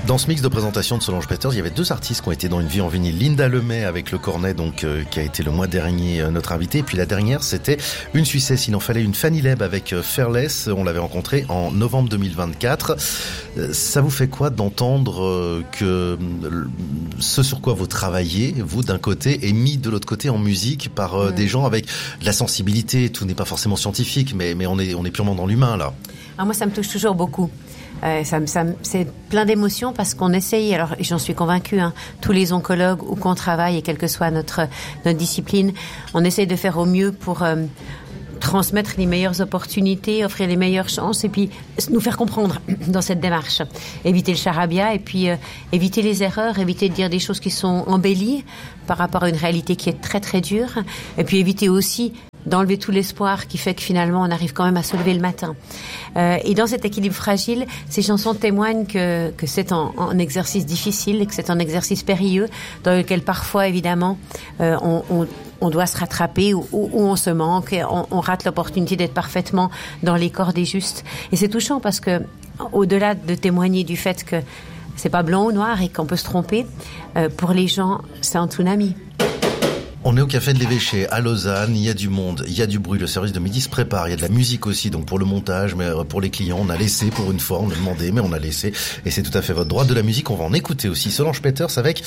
Dans ce mix de présentation de Solange Peters, il y avait deux artistes qui ont été dans Une vie en vinyle. Linda Lemay avec Le Cornet, donc qui a été le mois dernier notre invité. Et puis la dernière, c'était une Suissesse. Il en fallait une, Fanny Leb avec Fearless. On l'avait rencontrée en novembre 2024. Ça vous fait quoi d'entendre que ce sur quoi vous travaillez, vous d'un côté, est mis de l'autre côté en musique par des gens avec de la sensibilité? Tout n'est pas forcément scientifique, mais on est purement dans l'humain là. Alors moi, ça me touche toujours beaucoup. C'est plein d'émotions parce qu'on essaye, alors j'en suis convaincue, tous les oncologues où qu'on travaille et quelle que soit notre discipline, on essaye de faire au mieux pour transmettre les meilleures opportunités, offrir les meilleures chances et puis nous faire comprendre dans cette démarche. Éviter le charabia et puis éviter les erreurs, éviter de dire des choses qui sont embellies par rapport à une réalité qui est très très dure et puis éviter aussi d'enlever tout l'espoir qui fait que finalement on arrive quand même à se lever le matin. Et dans cet équilibre fragile, ces chansons témoignent que c'est un exercice difficile et que c'est un exercice périlleux dans lequel parfois évidemment on doit se rattraper ou on se manque, et on rate l'opportunité d'être parfaitement dans les cordes et justes. Et c'est touchant parce que au-delà de témoigner du fait que c'est pas blanc ou noir et qu'on peut se tromper, pour les gens c'est un tsunami. On est au Café de l'Évêché à Lausanne, il y a du monde, il y a du bruit, le service de midi se prépare, il y a de la musique aussi, donc pour le montage, mais pour les clients, on a laissé pour une fois, on a demandé, mais on a laissé, et c'est tout à fait votre droit. De la musique, on va en écouter aussi. Solange Peters avec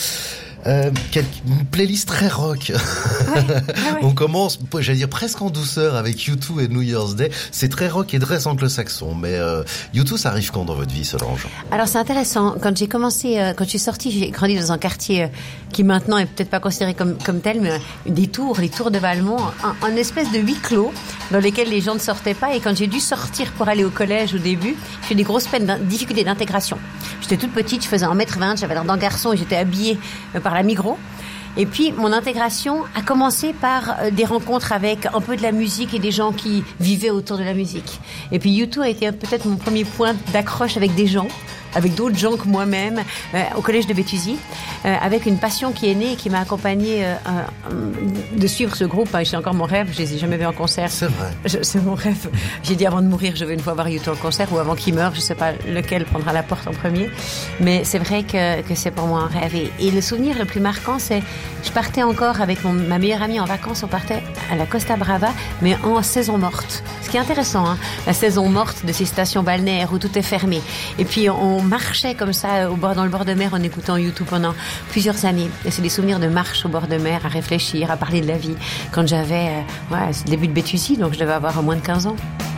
une playlist très rock. Ouais. On commence, j'allais dire presque en douceur avec U2 et New Year's Day. C'est très rock et très anglo-saxon, mais U2, ça arrive quand dans votre vie, Solange? Alors c'est intéressant, quand j'ai commencé, quand je suis sortie, j'ai grandi dans un quartier qui maintenant est peut-être pas considéré comme tel, mais les tours de Valmont, un espèce de huis clos dans lesquels les gens ne sortaient pas. Et quand j'ai dû sortir pour aller au collège au début, j'ai eu des grosses difficultés d'intégration. J'étais toute petite, je faisais 1m20, j'avais l'air d'un garçon et j'étais habillée par la Migros. Et puis, mon intégration a commencé par des rencontres avec un peu de la musique et des gens qui vivaient autour de la musique. Et puis, U2 a été peut-être mon premier point d'accroche avec des gens, avec d'autres gens que moi-même, au collège de Béthusy, avec une passion qui est née et qui m'a accompagnée de suivre ce groupe. C'est encore mon rêve, je les ai jamais vus en concert. C'est vrai. C'est mon rêve. J'ai dit avant de mourir, je veux une fois voir U2 en concert, ou avant qu'il meure, je sais pas lequel prendra la porte en premier. Mais c'est vrai que c'est pour moi un rêve. Et le souvenir le plus marquant, c'est je partais encore avec ma meilleure amie en vacances, on partait à la Costa Brava, mais en saison morte. Ce qui est intéressant, la saison morte de ces stations balnéaires où tout est fermé. Et puis on marchait comme ça dans le bord de mer en écoutant U2 pendant plusieurs années. Et c'est des souvenirs de marche au bord de mer, à réfléchir, à parler de la vie. Quand j'avais le début de Béthusy, donc je devais avoir moins de 15 ans.